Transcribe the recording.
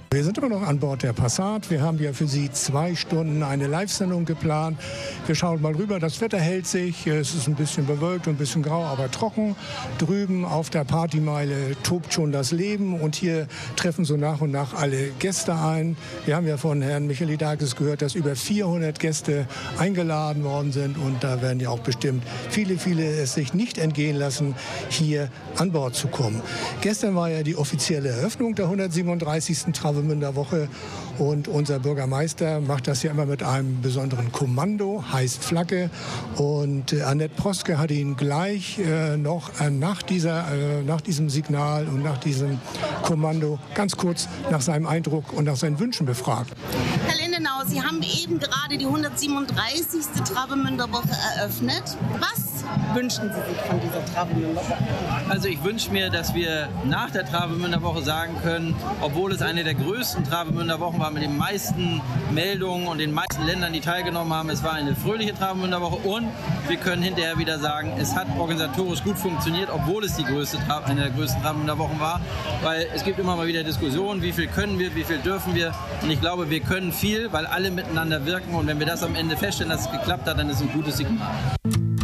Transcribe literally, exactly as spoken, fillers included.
Wir sind immer noch an Bord der Passat. Wir haben ja für Sie zwei Stunden eine Live-Sendung geplant. Wir schauen mal rüber. Das Wetter hält sich. Es ist ein bisschen bewölkt und ein bisschen grau, aber trocken. Drüben auf der Partymeile tobt schon das Leben. Und hier treffen so nach und nach alle Gäste ein. Wir haben ja von Herrn Michalidakis gehört, dass über vierhundert Gäste eingeladen worden sind. Und da werden ja auch bestimmt viele, viele es sich nicht entgehen lassen, hier an Bord zu kommen. Gestern war ja die offizielle Eröffnung der hundertsiebenunddreißigsten Travemünder Woche und unser Bürgermeister macht das ja immer mit einem besonderen Kommando, heißt Flagge, und äh, Annette Proske hat ihn gleich äh, noch äh, nach, dieser, äh, nach diesem Signal und nach diesem Kommando ganz kurz nach seinem Eindruck und nach seinen Wünschen befragt. Herr Lindenau, Sie haben eben gerade die hundertsiebenunddreißigste Travemünder Woche eröffnet. Was wünschen Sie sich von dieser Travemünder Woche? Also ich wünsche mir, dass wir nach der Travemünder Woche sagen können, obwohl es eine der größten Travemünder Wochen war mit den meisten Meldungen und den meisten Ländern, die teilgenommen haben, es war eine fröhliche Travemünder Woche und wir können hinterher wieder sagen, es hat organisatorisch gut funktioniert, obwohl es die größte, eine der größten Travemünder Wochen war, weil es gibt immer mal wieder Diskussionen, wie viel können wir, wie viel dürfen wir, und ich glaube, wir können viel, weil alle miteinander wirken, und wenn wir das am Ende feststellen, dass es geklappt hat, dann ist es ein gutes Signal.